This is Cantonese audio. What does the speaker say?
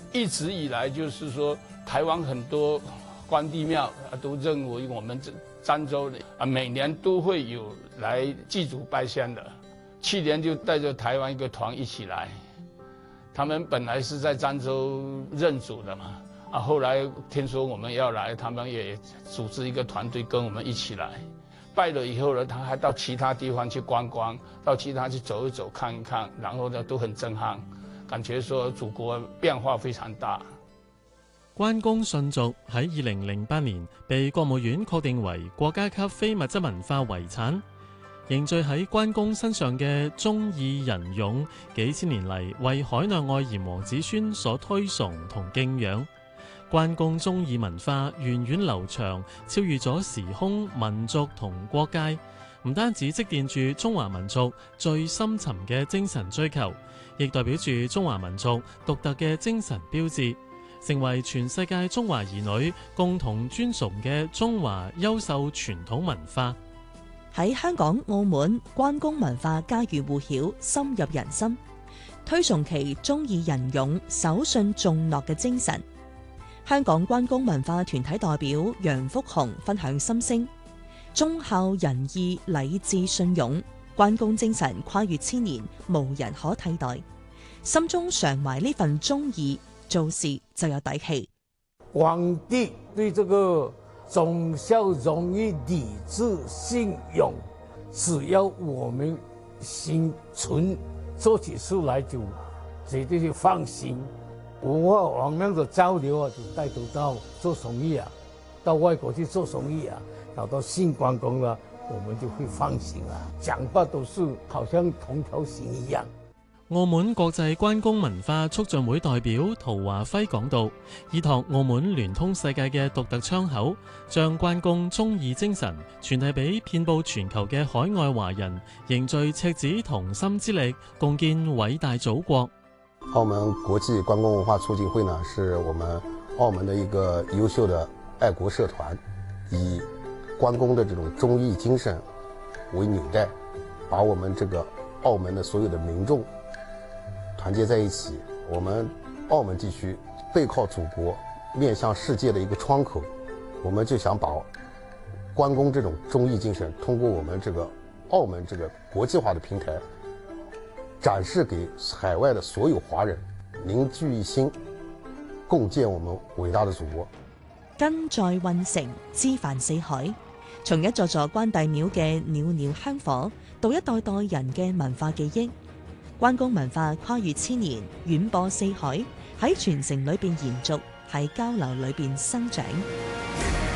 一直以来就是说，台湾很多关帝庙都认为我们漳州的每年都会有来祭祖拜香的。去年就带着台湾一个团一起来，他们本来是在漳州认祖的嘛，后来听说我们要来，他们也组织一个团队跟我们一起来。拜了以后呢，他还到其他地方去观光，到其他去走一走、看一看，然后呢都很震撼，感覺說祖國變化非常大。 關公信俗喺2008年被國務院確定為國家級非物質文化遺產。凝聚喺關公身上嘅忠義仁勇，幾千年嚟為海內外炎黃子孫所推崇同敬仰。關公忠義文化源遠流長，超越咗時空、民族同國界，唔單止積澱住中華民族最深沉嘅精神追求，亦代表住中華民族獨特嘅精神標誌，成為全世界中華兒女共同尊崇嘅中華優秀傳統文化。 喺香港、澳門，關公文化家喻戶曉，深入人心，推崇其忠義仁勇、守信重諾嘅精神。香港關公文化團體代表楊福雄分享心聲：忠孝仁義禮智信勇，關公精神跨越千年，無人可替代。心中常懷呢份忠義，做事就有底氣。 皇帝對這個忠孝仁義禮智信勇，只要我們心存，做起事來就絕對是放心。文化往那個交流啊，就帶頭到做生意啊，到外國去做生意啊，找到信關公了，我們就會放心啦。講話都是好像同條心一樣。 澳門國際關公文化促進會代表陶華輝講道，依託澳門聯通世界嘅獨特窗口，將關公忠義精神傳遞俾遍佈全球嘅海外華人，凝聚赤子同心之力，共建偉大祖國。 澳門國際關公文化促進會呢，是我們澳門的一個優秀的愛國社團，以關公的這種忠義精神為紐帶，把我們這個澳門的所有的民眾團結在一起。我們澳門地區背靠祖國，面向世界的一個窗口，我們就想把關公這種忠義精神通過我們這個澳門這個國際化的平台展示給海外的所有華人，凝聚一心，共建我們偉大的祖國。 根在運城，枝繁四海，從一座座關帝廟嘅裊裊香火，到一代代人嘅文化記憶，關公文化跨越千年，遠播四海，喺傳承裏邊延續，喺交流裏邊生長。